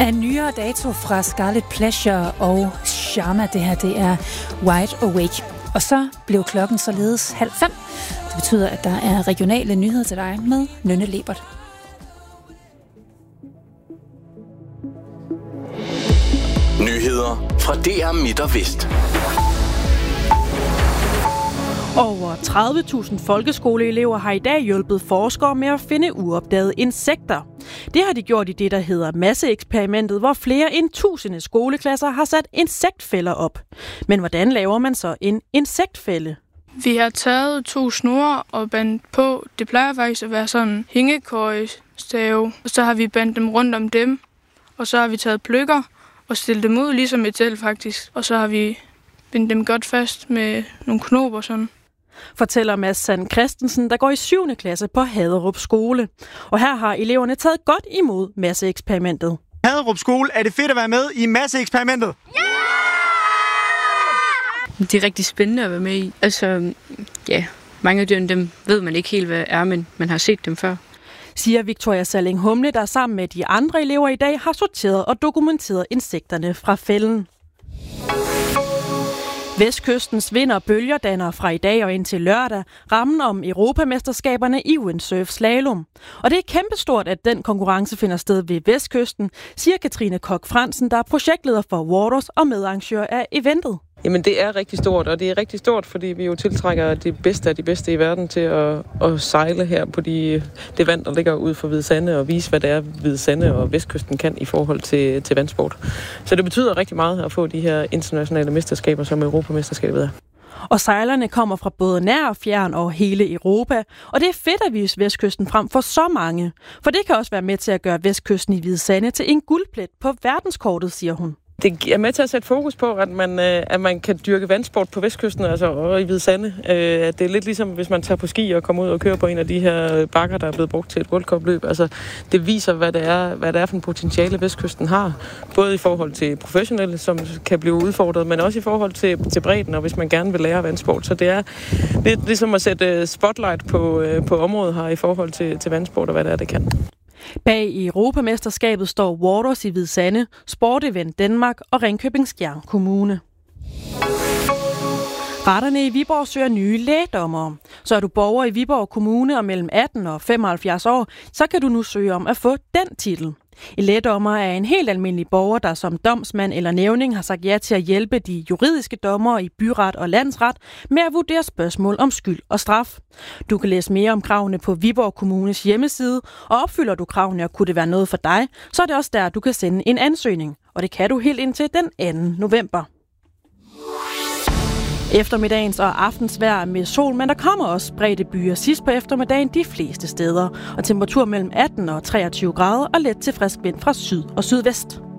Af nyere dato fra Scarlet Pleasure og Sharma, det her, det er Wide Awake. Og så blev klokken således 4:30. Det betyder, at der er regionale nyheder til dig med Nynne Lebert. Nyheder fra DR Midt og Vest. Over 30.000 folkeskoleelever har i dag hjulpet forskere med at finde uopdagede insekter. Det har de gjort i det, der hedder masseeksperimentet, hvor flere end 1000 skoleklasser har sat insektfælder op. Men hvordan laver man så en insektfælde? Vi har taget 2 snore og bandt på. Det plejer faktisk at være sådan en hængekøjestave. Og så har vi bandt dem rundt om dem. Og så har vi taget pløkker og stillet dem ud, ligesom et telt faktisk. Og så har vi bindt dem godt fast med nogle knob og sådan. Fortæller Mads Sand Christensen, der går i 7. klasse på Haderup Skole. Og her har eleverne taget godt imod masseeksperimentet. Haderup Skole, er det fedt at være med i masseeksperimentet? Ja! Det er rigtig spændende at være med i. Altså, ja, mange af dyrene, dem ved man ikke helt, hvad er, men man har set dem før. Siger Victoria Salling Humle, der sammen med de andre elever i dag har sorteret og dokumenteret insekterne fra fælden. Vestkystens vind og bølger danner fra i dag og indtil lørdag rammen om Europamesterskaberne i windsurf slalom. Og det er kæmpestort, at den konkurrence finder sted ved Vestkysten, siger Katrine Koch Fransen, der er projektleder for Waters og medarrangør af eventet. Jamen det er rigtig stort, og det er rigtig stort, fordi vi jo tiltrækker de bedste af de bedste i verden til at sejle her på det vand, der ligger ud for Hvide Sande, og vise, hvad det er, Hvide Sande og Vestkysten kan i forhold til vandsport. Så det betyder rigtig meget at få de her internationale mesterskaber, som Europamesterskabet er. Og sejlerne kommer fra både nær og fjern og hele Europa, og det er fedt at vise Vestkysten frem for så mange. For det kan også være med til at gøre Vestkysten i Hvide Sande til en guldplet på verdenskortet, siger hun. Det er med til at sætte fokus på, at man kan dyrke vandsport på Vestkysten, altså og i Hvide Sande. Det er lidt ligesom, hvis man tager på ski og kommer ud og kører på en af de her bakker, der er blevet brugt til et World Cup-løb. Altså, det viser, hvad det er for en potentiale, Vestkysten har. Både i forhold til professionelle, som kan blive udfordret, men også i forhold til bredden, og hvis man gerne vil lære vandsport. Så det er lidt ligesom at sætte spotlight på området her i forhold til vandsport og hvad det er, det kan. Bag Europamesterskabet står Waters i Hvide Sande, Sport Event Danmark og Ringkøbing Skjern Kommune. Retterne i Viborg søger nye lægdommere. Så er du borger i Viborg Kommune og mellem 18 og 75 år, så kan du nu søge om at få den titel. En lægdommer er en helt almindelig borger, der som domsmand eller nævning har sagt ja til at hjælpe de juridiske dommere i byret og landsret med at vurdere spørgsmål om skyld og straf. Du kan læse mere om kravene på Viborg Kommunes hjemmeside, og opfylder du kravene og kunne det være noget for dig, så er det også der, du kan sende en ansøgning. Og det kan du helt indtil den 2. november. Eftermiddagens og aftens vejr med sol, men der kommer også spredte byer sidst på eftermiddagen de fleste steder. Og temperatur mellem 18 og 23 grader og let til frisk vind fra syd og sydvest.